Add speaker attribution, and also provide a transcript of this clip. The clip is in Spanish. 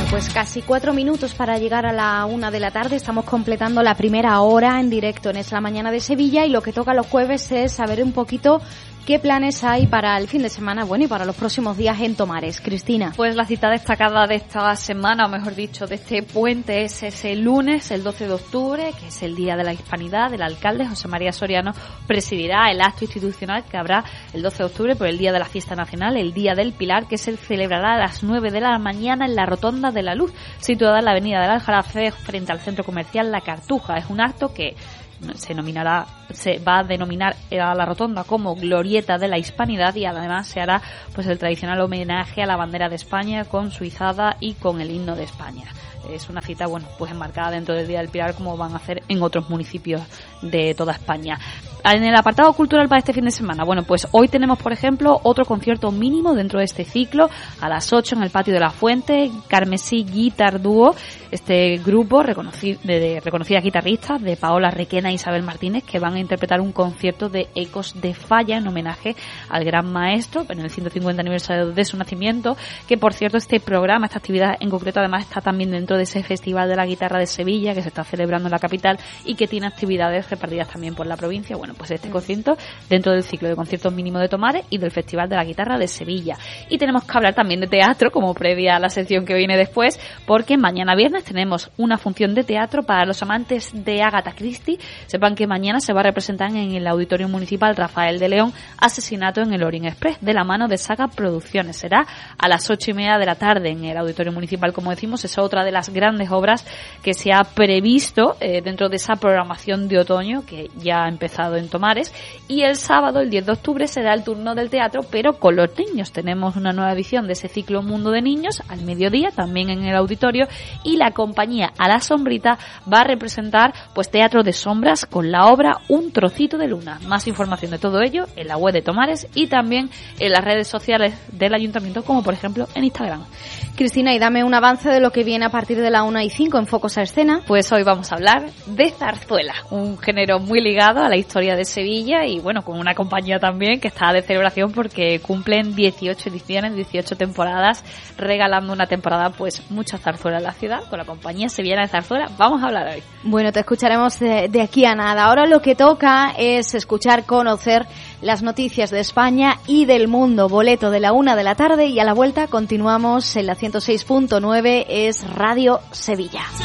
Speaker 1: Pues casi 4 minutos para llegar a la 1 de la tarde. Estamos completando la primera hora en directo en Es la Mañana de Sevilla, y lo que toca los jueves es saber un poquito qué planes hay para el fin de semana, bueno, y para los próximos días en Tomares. Cristina.
Speaker 2: Pues la cita destacada de esta semana, o mejor dicho, de este puente, es ese lunes, el 12 de octubre, que es el Día de la Hispanidad. El alcalde José María Soriano presidirá el acto institucional que habrá el 12 de octubre por el Día de la Fiesta Nacional, el Día del Pilar, que se celebrará a las 9 de la mañana en la Rotonda de la Luz, situada en la avenida del Aljarafe, frente al centro comercial La Cartuja. Es un acto que se va a denominar a la rotonda como Glorieta de la Hispanidad, y además se hará pues el tradicional homenaje a la bandera de España con su izada y con el himno de España. Es una cita, bueno, pues enmarcada dentro del Día del Pilar, como van a hacer en otros municipios de toda España. En el apartado cultural para este fin de semana, bueno, pues hoy tenemos, por ejemplo, otro concierto mínimo dentro de este ciclo, a las 8 en el Patio de la Fuente, Carmesí Guitar Duo, este grupo de reconocidas guitarristas, de Paola Requena e Isabel Martínez, que van a interpretar un concierto de Ecos de Falla en homenaje al gran maestro, en el 150 aniversario de su nacimiento, que por cierto este programa, esta actividad en concreto, además está también dentro de ese Festival de la Guitarra de Sevilla, que se está celebrando en la capital y que tiene actividades repartidas también por la provincia. Bueno, pues este concierto dentro del ciclo de conciertos mínimo de Tomares y del Festival de la Guitarra de Sevilla. Y tenemos que hablar también de teatro, como previa a la sección que viene después, porque mañana viernes tenemos una función de teatro para los amantes de Agatha Christie. Sepan que mañana se va a representar en el Auditorio Municipal Rafael de León Asesinato en el Orient Express, de la mano de Saga Producciones. Será a las 8:30 de la tarde en el Auditorio Municipal, como decimos. Es otra de las grandes obras que se ha previsto dentro de esa programación de otoño que ya ha empezado en Tomares. Y el sábado, el 10 de octubre, será el turno del teatro, pero con los niños. Tenemos una nueva edición de ese ciclo Mundo de Niños al mediodía, también en el auditorio, y la compañía A la Sombrita va a representar pues teatro de sombras con la obra Un trocito de luna. Más información de todo ello en la web de Tomares y también en las redes sociales del ayuntamiento, como por ejemplo en Instagram.
Speaker 1: Cristina, y dame un avance de lo que viene a partir de la 1:05 en Focos a Escena.
Speaker 2: Pues hoy vamos a hablar de zarzuela, un género muy ligado a la historia de Sevilla y bueno, con una compañía también que está de celebración porque cumplen 18 ediciones, 18 temporadas, regalando una temporada pues mucha zarzuela en la ciudad con la compañía sevillana de zarzuela. Vamos a hablar hoy.
Speaker 1: Bueno, te escucharemos de aquí a nada. Ahora lo que toca es escuchar, conocer las noticias de España y del mundo. Boleto de la 1 de la tarde y a la vuelta continuamos en la 106.9, es Radio Sevilla.